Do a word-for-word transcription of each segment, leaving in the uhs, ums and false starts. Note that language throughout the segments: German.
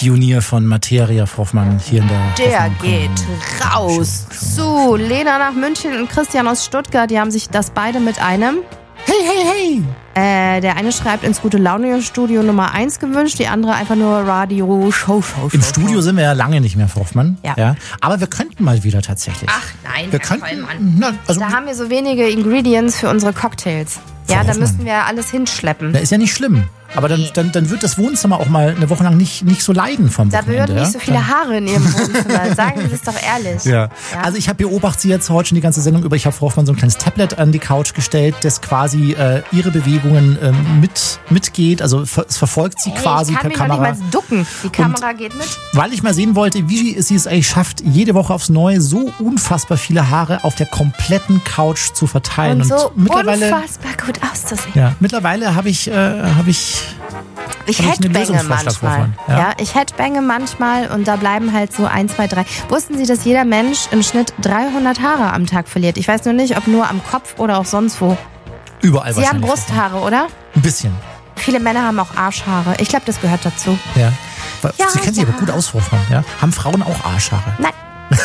Pionier von Materia, Frau Hoffmann, hier in der... Der geht raus zu Lena nach München und Christian aus Stuttgart. Die haben sich das beide mit einem... Hey, hey, hey! Äh, der eine schreibt ins Gute-Laune-Studio Nummer eins gewünscht, die andere einfach nur Radio Show, Show, Show. Im Studio sind wir ja lange nicht mehr, Frau Hoffmann. Ja. ja. Aber wir könnten mal wieder tatsächlich. Ach nein, wir Herr könnten, Kollmann. na, also, Da haben wir so wenige Ingredients für unsere Cocktails. Ja, da Hoffmann. müssten wir alles hinschleppen. Das ist ja nicht schlimm. Aber dann, dann, dann wird das Wohnzimmer auch mal eine Woche lang nicht, nicht so leiden vom Da Wochenende. würden nicht ja? so viele Haare in Ihrem Wohnzimmer. Sagen Sie es doch ehrlich. Ja. ja. Also ich habe beobachtet Sie jetzt heute schon die ganze Sendung über. Ich habe Frau Hoffmann so ein kleines Tablet an die Couch gestellt, das quasi äh, Ihre Bewegungen ähm, mit, mitgeht. Also ver es verfolgt Sie Hey, quasi ich kann per mich Kamera. noch nicht mal ducken. Die Kamera Und geht mit. Weil ich mal sehen wollte, wie sie es eigentlich schafft, jede Woche aufs Neue so unfassbar viele Haare auf der kompletten Couch zu verteilen. Und so mittlerweile, unfassbar gut auszusehen. ja, mittlerweile habe ich, äh, habe ich Ich Hab ich einen headbange Lösungsvorschlag, manchmal. Hoffmann? Ja. Ja, ich headbange manchmal und da bleiben halt so ein, zwei, drei. Wussten Sie, dass jeder Mensch im Schnitt dreihundert Haare am Tag verliert? Ich weiß nur nicht, ob nur am Kopf oder auch sonst wo. überall Sie haben wahrscheinlich. Brusthaare, oder? Ein bisschen. Viele Männer haben auch Arschhaare. Ich glaube, das gehört dazu. Ja. Ja, Sie kennen sich ja. aber gut aus, Frau Hoffmann. Ja? Haben Frauen auch Arschhaare? Nein,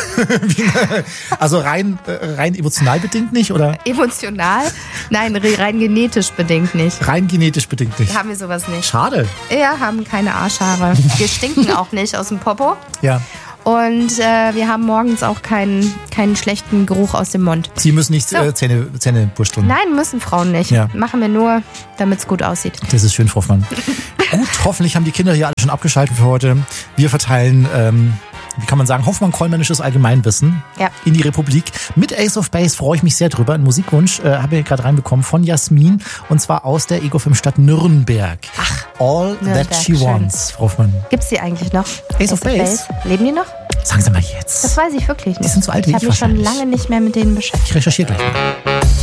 Also rein, äh, rein emotional bedingt nicht oder emotional? Nein, re- rein genetisch bedingt nicht. rein genetisch bedingt nicht? Haben wir sowas nicht. Schade. Ja, haben keine Arschhaare. Wir stinken auch nicht aus dem Popo. Ja. Und äh, wir haben morgens auch keinen, keinen schlechten Geruch aus dem Mund. Sie müssen nicht So. äh, Zähne, Zähne bursteln. Nein, müssen Frauen nicht. Ja. Machen wir nur, damit es gut aussieht. Das ist schön, Frau Hoffmann. Gut, hoffentlich haben die Kinder hier alle schon abgeschaltet für heute. Wir verteilen, ähm, wie kann man sagen, Hoffmann-Kollmännisches Allgemeinwissen Ja. in die Republik. Mit Ace of Base freue ich mich sehr drüber. Ein Musikwunsch äh, habe ich gerade reinbekommen von Jasmin und zwar aus der Ego-Film-Stadt Nürnberg. Ach, All Nürnberg, That She schön. Wants, Frau Hoffmann. Gibt's die eigentlich noch? Ace of Base? Leben die noch? Sagen Sie mal jetzt. Das weiß ich wirklich nicht. Die sind so alt wie ich habe ich mich schon wahrscheinlich. lange nicht mehr mit denen beschäftigt. Ich recherchiere gleich mal.